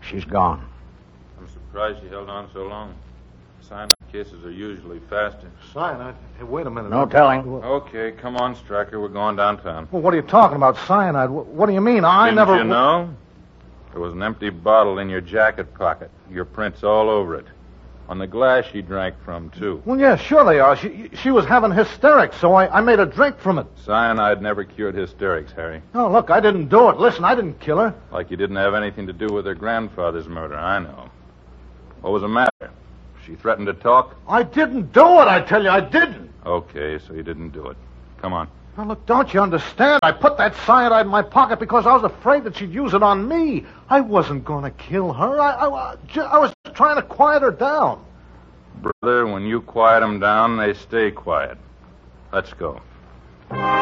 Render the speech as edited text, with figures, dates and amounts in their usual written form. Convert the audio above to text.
She's gone. I'm surprised she held on so long. Cyanide cases are usually faster. Cyanide? Hey, wait a minute. No telling. Okay, come on, Stryker. We're going downtown. Well, what are you talking about, cyanide? What do you mean? Didn't you know? There was an empty bottle in your jacket pocket. Your prints all over it. On the glass she drank from, too. Well, yeah, sure they are. She was having hysterics, so I made a drink from it. Cyanide never cured hysterics, Harry. Oh, look, I didn't do it. Listen, I didn't kill her. Like you didn't have anything to do with her grandfather's murder, I know. What was the matter? She threatened to talk? I didn't do it, I tell you, I didn't. Okay, so you didn't do it. Come on. Now, look, don't you understand? I put that cyanide in my pocket because I was afraid that she'd use it on me. I wasn't going to kill her. I was trying to quiet her down. Brother, when you quiet them down, they stay quiet. Let's go.